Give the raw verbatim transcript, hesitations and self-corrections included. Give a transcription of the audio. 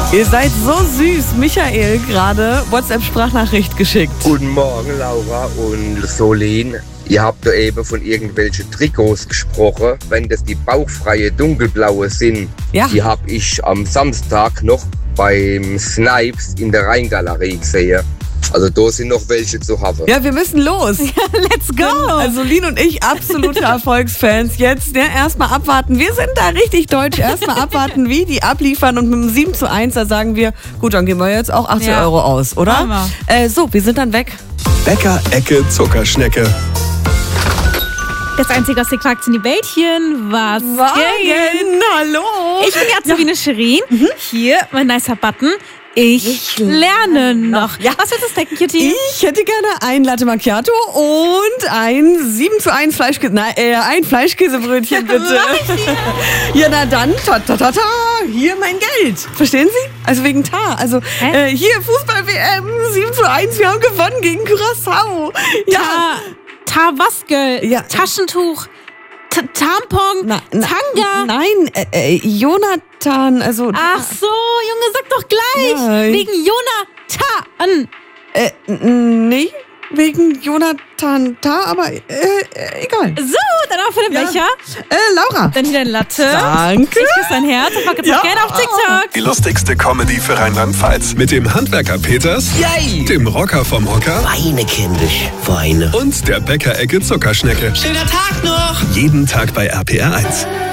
Ihr seid so süß. Michael gerade WhatsApp-Sprachnachricht geschickt. Guten Morgen, Laura und Solin. Ihr habt da eben von irgendwelchen Trikots gesprochen. Wenn das die bauchfreie dunkelblaue sind, Ja. die habe ich am Samstag noch beim Snipes in der Rheingalerie gesehen. Also da sind noch welche zu haben. Ja, wir müssen los. Let's go! Also Lin und ich, absolute Erfolgsfans. Jetzt ne, erstmal abwarten. Wir sind da richtig deutsch. Erstmal abwarten, wie die abliefern. Und mit dem sieben zu eins, da sagen wir, gut, dann geben wir jetzt auch achtzehn Ja. Euro aus, oder? Hammer. Äh, so, wir sind dann weg. Bäcker Ecke Zuckerschnecke. Das einzige aus den Quacks in die Bällchen. Was geht? hallo. Ich bin jetzt Sabine Scherin. Hier, mein nicer Button. Ich, lerne noch. Ja. Was willst du snacken, Kitty? Ich hätte gerne ein Latte Macchiato und ein sieben zu eins Fleischkäse, nein, äh, ein Fleischkäsebrötchen, bitte. Ja, na dann, ta, ta, ta, ta, hier mein Geld. Verstehen Sie? Also wegen Ta. Also Hä? äh, hier Fußball-W M, sieben zu eins, wir haben gewonnen gegen Curaçao. Ja. Ta Tawaskel. Ja. Taschentuch. T Tampon. Na, na, Tanga. Nein, äh, äh, Jonathan, also... Ach so, Junge, sag doch gleich. Nein. Wegen Jonathan. Äh, n- nee, wegen Jonathan Ta, aber äh, äh, egal. So, dann auch für den Ja. Becher. Äh, Laura. Dann hier dein Latte. Danke. Ich küsse dein Herz und folge jetzt Ja. auch gerne auf TikTok. Die lustigste Comedy für Rheinland-Pfalz. Mit dem Handwerker Peters, Yay! dem Rocker vom Hocker Weine, kindisch, weine. und der Bäcker Ecke Zuckerschnecke. Schöner Tag noch! Jeden Tag bei R P R eins.